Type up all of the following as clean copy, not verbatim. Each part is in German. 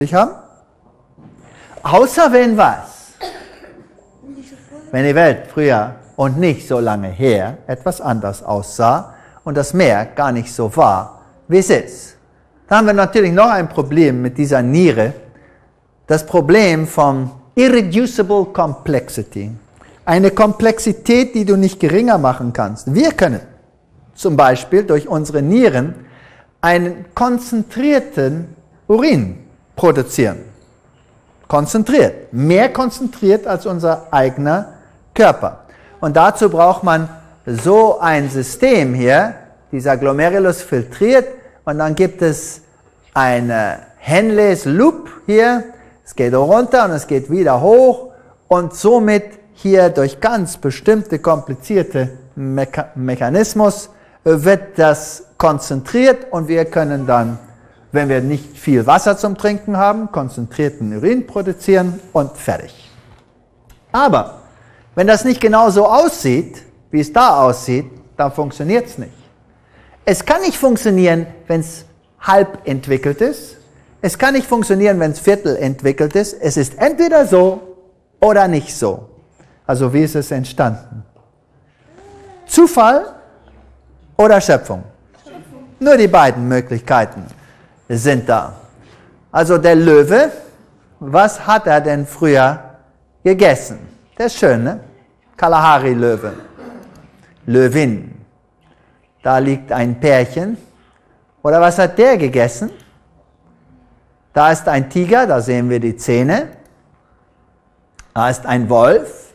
haben? Außer wenn was? Wenn die Welt früher und nicht so lange her etwas anders aussah und das Meer gar nicht so war, wie es ist. Da haben wir natürlich noch ein Problem mit dieser Niere. Das Problem von irreducible complexity. Eine Komplexität, die du nicht geringer machen kannst. Wir können zum Beispiel durch unsere Nieren einen konzentrierten Urin produzieren. Konzentriert. Mehr konzentriert als unser eigener Körper. Und dazu braucht man so ein System hier. Dieser Glomerulus filtriert und dann gibt es eine Henle's Loop hier. Es geht runter und es geht wieder hoch und somit hier durch ganz bestimmte komplizierte Mechanismus wird das konzentriert und wir können dann, wenn wir nicht viel Wasser zum Trinken haben, konzentrierten Urin produzieren und fertig. Aber wenn das nicht genau so aussieht, wie es da aussieht, dann funktioniert es nicht. Es kann nicht funktionieren, wenn es halb entwickelt ist. Es kann nicht funktionieren, wenn es viertel entwickelt ist. Es ist entweder so oder nicht so. Also wie ist es entstanden? Zufall oder Schöpfung? Nur die beiden Möglichkeiten sind da. Also der Löwe, was hat er denn früher gegessen? Der ist schön, ne? Kalahari-Löwe. Löwin. Da liegt ein Pärchen. Oder was hat der gegessen? Da ist ein Tiger, da sehen wir die Zähne. Da ist ein Wolf.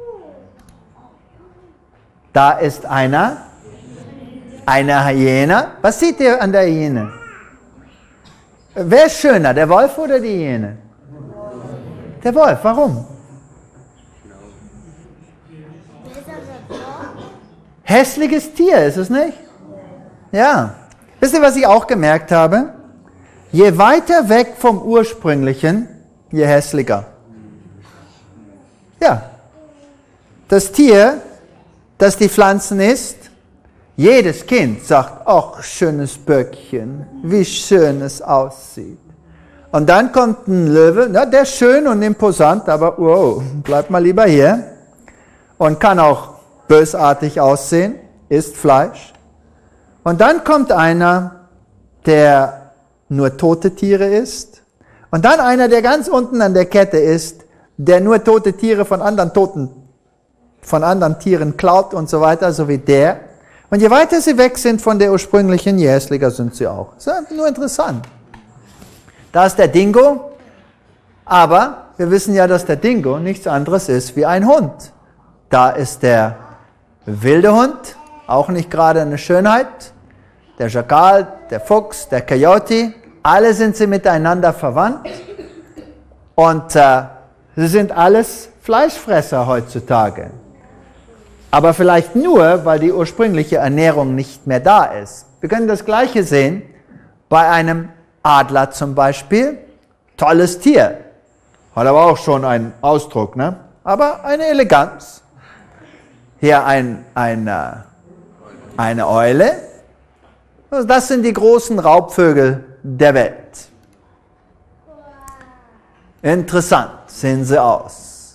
Da ist eine Hyäne. Was seht ihr an der Hyäne? Wer ist schöner, der Wolf oder die Hyäne? Der Wolf, warum? Hässliches Tier, ist es nicht? Ja. Wisst ihr, was ich auch gemerkt habe? Je weiter weg vom Ursprünglichen, je hässlicher. Ja. Das Tier, das die Pflanzen isst, jedes Kind sagt, ach, schönes Böckchen, wie schön es aussieht. Und dann kommt ein Löwe, na, der ist schön und imposant, aber wow, bleib mal lieber hier. Und kann auch bösartig aussehen, isst Fleisch. Und dann kommt einer, der nur tote Tiere isst. Und dann einer, der ganz unten an der Kette ist, der nur tote Tiere von anderen Tieren klaut und so weiter, so wie der. Und je weiter sie weg sind von der ursprünglichen, je hässlicher sind sie auch. Das ist nur interessant. Da ist der Dingo, aber wir wissen ja, dass der Dingo nichts anderes ist wie ein Hund. Da ist der wilde Hund, auch nicht gerade eine Schönheit. Der Schakal, der Fuchs, der Coyote, alle sind sie miteinander verwandt. Und sie sind alles Fleischfresser heutzutage. Aber vielleicht nur, weil die ursprüngliche Ernährung nicht mehr da ist. Wir können das Gleiche sehen bei einem Adler zum Beispiel. Tolles Tier. Hat aber auch schon einen Ausdruck, ne? Aber eine Eleganz. Hier eine Eule. Also das sind die großen Raubvögel der Welt. Interessant sehen sie aus.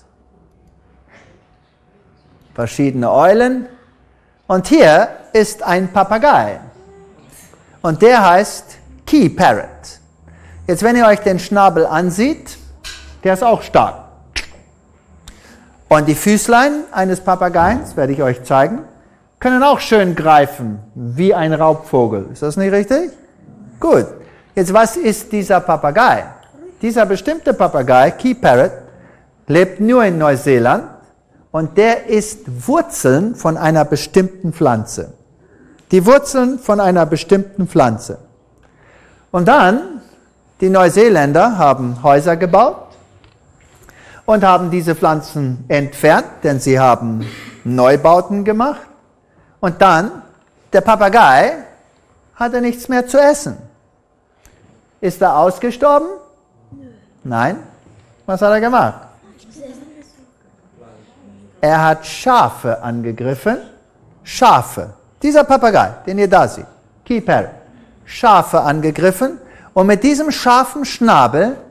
Verschiedene Eulen. Und hier ist ein Papagei. Und der heißt Key Parrot. Jetzt, wenn ihr euch den Schnabel ansieht, der ist auch stark. Und die Füßlein eines Papageis, werde ich euch zeigen, können auch schön greifen, wie ein Raubvogel. Ist das nicht richtig? Gut. Jetzt, was ist dieser Papagei? Dieser bestimmte Papagei, Key Parrot, lebt nur in Neuseeland und der isst Wurzeln von einer bestimmten Pflanze. Die Wurzeln von einer bestimmten Pflanze. Und dann, die Neuseeländer haben Häuser gebaut und haben diese Pflanzen entfernt, denn sie haben Neubauten gemacht. Und dann, der Papagei hatte nichts mehr zu essen. Ist er ausgestorben? Nein. Was hat er gemacht? Er hat Schafe angegriffen. Schafe. Dieser Papagei, den ihr da seht. Key Parrot. Schafe angegriffen. Und mit diesem scharfen Schnabel